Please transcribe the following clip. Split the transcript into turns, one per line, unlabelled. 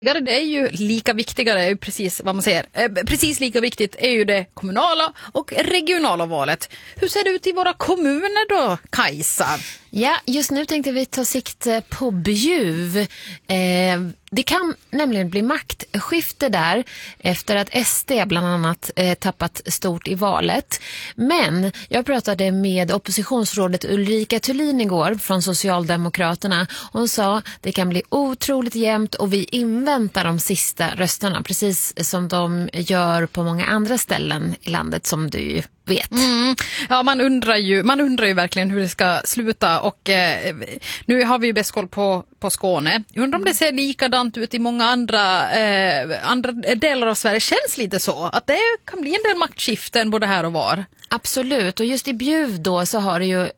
Det är ju lika viktigare, är ju precis vad man säger. Precis lika viktigt är ju det kommunala och regionala valet. Hur ser det ut i våra kommuner då, Kajsa?
Ja, just nu tänkte vi ta sikte på Bjuv. Det kan nämligen bli maktskifte där efter att SD bland annat tappat stort i valet. Men jag pratade med oppositionsrådet Ulrika Thulin igår från Socialdemokraterna. Hon sa det kan bli otroligt jämnt och vi inväntar de sista rösterna, precis som de gör på många andra ställen i landet som du vet.
Ja, man undrar ju verkligen hur det ska sluta och nu har vi ju bäst koll på Skåne. Jag undrar om det ser likadant ut i många andra delar av Sverige. Känns lite så att det kan bli en del maktskiften både här och var.
Absolut, och just i Bjuv då så har det ju